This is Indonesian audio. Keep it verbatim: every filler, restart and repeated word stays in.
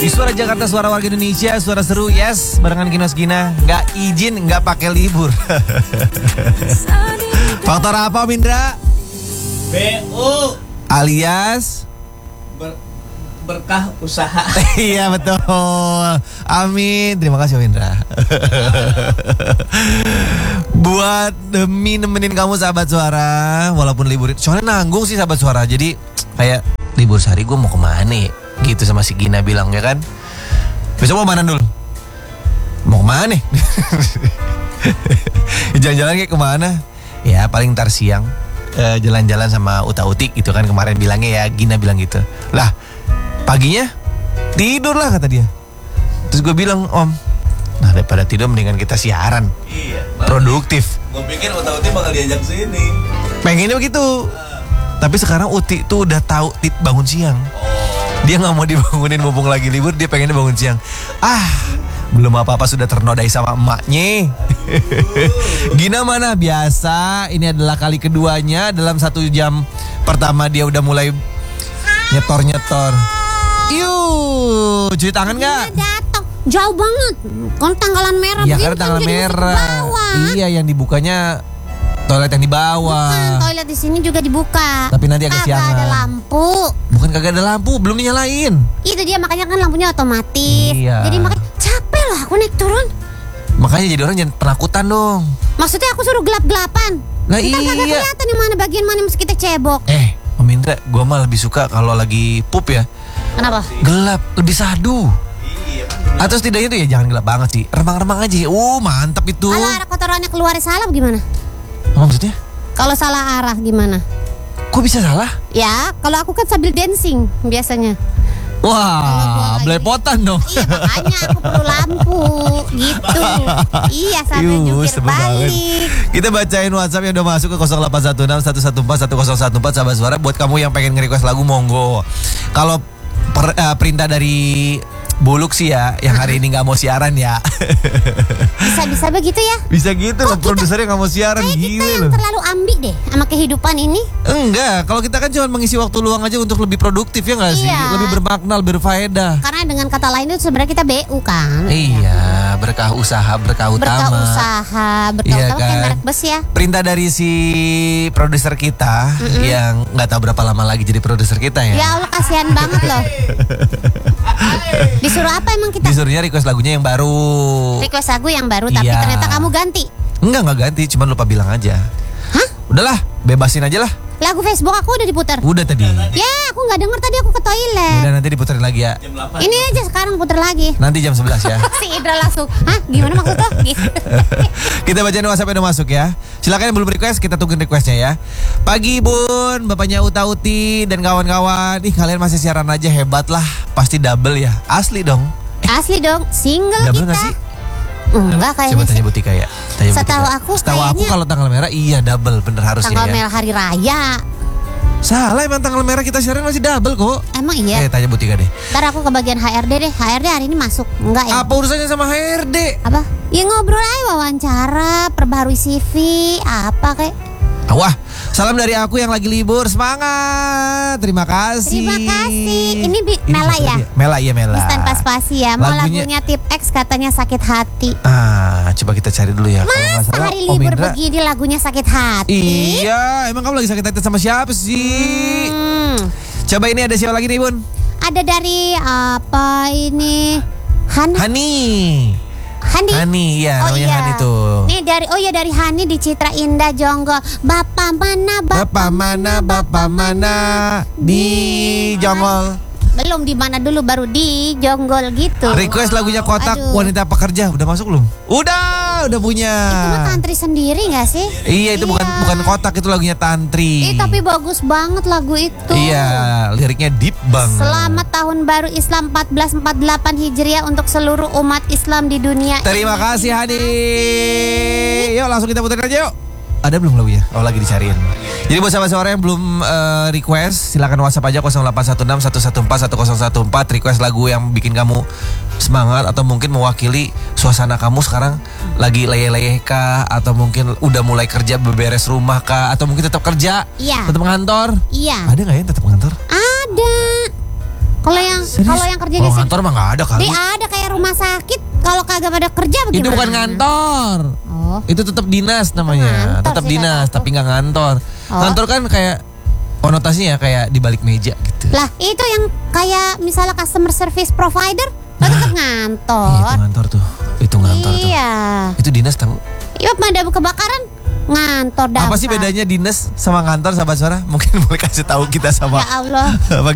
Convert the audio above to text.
Di Suara Jakarta, Suara Warga Indonesia, Suara Seru, yes, barengan Kinos Gina. Nggak izin, nggak pakai libur. Faktor apa, Mindra? B U Alias ber, berkah usaha. Iya betul. Amin. Terima kasih, Mindra. Buat demi nemenin kamu sahabat Suara, walaupun libur, soalnya nanggung sih sahabat Suara. Jadi kayak libur sehari gue mau kemana nih? Gitu sama si Gina bilang, ya kan. Besok mau mana dulu? Mau kemana nih? Jalan-jalan kayak kemana? Ya paling ntar siang uh, jalan-jalan sama Uta Utik gitu kan. Kemarin bilangnya ya, Gina bilang gitu. Lah paginya tidur lah kata dia. Terus gue bilang, Om, nah daripada tidur mendingan kita siaran. Iya. Produktif. Gue pikir Uta Utik bakal diajak sini. Pengennya begitu. uh. Tapi sekarang Uti tuh udah tahu tit bangun siang. Oh. Dia gak mau dibangunin mumpung lagi libur. Dia pengennya bangun siang. Ah, belum apa-apa sudah ternodai sama emaknya. Gina mana? Biasa. Ini adalah kali keduanya. Dalam satu jam pertama dia udah mulai nyetor-nyetor. Yuk, cuci tangan gak? Iya datang. Jauh banget. Kan tanggalan merah. Iya karena tanggal merah. Iya yang dibukanya toilet yang di bawah. Bukan, toilet di sini juga dibuka. Tapi nanti agak siangan. Kagak ada lampu. Bukan kagak ada lampu, belum dinyalain. Itu dia, makanya kan lampunya otomatis. Iya. Jadi makanya capek lah aku naik turun. Makanya jadi orang jangan penakutan dong. Maksudnya aku suruh gelap-gelapan. Nah Ntar iya. kagak kelihatan yang mana bagian mana yang mesti kita cebok. Eh, Om Indra, gue mah lebih suka kalau lagi pup ya. Kenapa? Gelap, lebih sadu. Iya kan. Atau setidaknya tuh ya jangan gelap banget sih. Remang-remang aja. Uh, mantap itu. Kalau arah kotorannya keluar salah gimana? Apa maksudnya? Kalau salah arah gimana? Kok bisa salah? Ya, kalau aku kan sambil dancing biasanya. Wah, belepotan dong. Iya, makanya aku perlu lampu gitu. Iya, sampai Yuh, jungkir sebel banget. balik. Kita bacain WhatsApp yang udah masuk ke nol delapan satu enam satu satu empat satu nol satu empat sahabat Suara. Buat kamu yang pengen nge-request lagu, monggo. Kalau per, uh, perintah dari Buluk sih ya, yang hari ini gak mau siaran ya. Bisa-bisa begitu ya? Bisa gitu loh, produsernya gak mau siaran. Kayak kita Gila yang loh. terlalu ambi deh sama kehidupan ini. Enggak, kalau kita kan cuma mengisi waktu luang aja untuk lebih produktif ya nggak sih? Iya. Lebih bermakna, lebih berfaedah. Karena dengan kata lain itu sebenarnya kita B U kan. Iya, berkah usaha, berkah utama. Berkah usaha, berkah Iya utama kayak kan? merek bus ya. Perintah dari si produser kita mm-hmm. yang nggak tahu berapa lama lagi jadi produser kita ya. Ya Allah, kasihan banget loh. Disuruh apa emang kita? Disuruhnya request lagunya yang baru. Request lagu yang baru, tapi Iya. ternyata kamu ganti. Enggak, enggak ganti, cuman lupa bilang aja. Hah? Udahlah, bebasin aja lah. Lagu Facebook aku udah diputar. Udah tadi. Ya, aku nggak denger tadi, aku ke toilet. Udah nanti diputerin lagi ya. Jam delapan. Ini aja sekarang puter lagi. Nanti jam sebelas ya. Si Idra langsung, hah gimana maksudnya? Gitu. Kita bacain WhatsApp yang udah masuk ya. Silakan yang belum request, kita tungguin requestnya ya. Pagi Bun, bapaknya Uta Uti dan kawan-kawan. Ih kalian masih siaran aja, hebat lah. Pasti double ya. Asli dong. Asli dong, single Double kita. nggak sih? Enggak Coba kayaknya. tanya Butika ya. Tanya Setahu Butika. aku Setahu aku kayaknya- kalau tanggal merah iya double, bener harusnya Tanggal ya. merah hari raya. Salah, emang tanggal merah kita siaran masih double kok. Emang iya? Eh tanya Butika deh. Ntar aku ke bagian H R D deh. H R D hari ini masuk. Enggak ya? Apa urusannya sama H R D? Apa? Ya ngobrol aja, wawancara, perbaharui C V, apa kayak. Wah, salam dari aku yang lagi libur. Semangat. Terima kasih. Terima kasih. Ini bi- Mela siapa ya? dia? Mela, iya Mela. Bis tanpa spasi ya. Mau Lagunya- lagunya Tip X katanya sakit hati. Ah, coba kita cari dulu ya. Kalau nggak Masa salah, hari Om libur Indra- begini lagunya sakit hati? Iya, emang kamu lagi sakit hati sama siapa sih? Hmm. Coba ini ada siapa lagi nih Bun? Ada dari apa ini? Han Hani. Handi. Hani, ya Oh namanya iya. Hani tuh. Nih dari oh ya dari Hani di Citra Indah Jonggol. Bapak mana bapak, Bapak mana, bapak mana di Jonggol. Belum di mana dulu baru di Jonggol gitu. Request lagunya Kotak Aduh. Wanita Pekerja udah masuk belum? Udah, udah punya. Itu mah tantri sendiri gak sih? Iya, itu bukan bukan Kotak, itu lagunya Tantri. Eh tapi bagus banget lagu itu. Iya, liriknya deep banget. Selamat Tahun Baru Islam seribu empat ratus empat puluh delapan Hijriah untuk seluruh umat Islam di dunia. Terima ini. kasih Hani. Yuk langsung kita puterin aja yuk. Ada belum lagunya? Oh lagi dicariin. Jadi buat sahabat Suara yang belum uh, request, silakan WhatsApp aja nol delapan satu enam satu satu empat satu nol satu empat request lagu yang bikin kamu semangat atau mungkin mewakili suasana kamu sekarang lagi leyeh-leyeh kah, atau mungkin udah mulai kerja beberes rumah kah, atau mungkin tetap kerja, Iya. tetap ngantor. Iya. Ada nggak ya tetap ngantor? Ada. Kalau yang kalau yang kerja di Kalau sini kantor mah nggak ada kali. di ada kayak rumah sakit. Kalau kagak pada kerja bagaimana? Itu bukan kantor. Oh. Itu tetap dinas namanya. Kantor Tetap sih, dinas, kata aku. tapi nggak ngantor. Oh. Kantor kan kayak konotasinya kayak di balik meja gitu. Lah, itu yang kayak misalnya customer service provider, lo tetap ngantor. Iya, itu ngantor tuh. Itu ngantor tuh. Iya. Itu dinas tahu. Iya, pemadam kebakaran ngantor dapat. Apa sih bedanya dinas sama kantor, sahabat suara? Mungkin boleh kasih tahu kita sama Ya Allah.